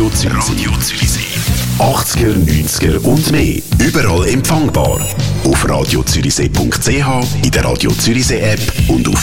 Radio Zürichsee. 80er, 90er und mehr. Überall empfangbar. Auf radiozürichsee.ch, in der Radio Zürichsee App und auf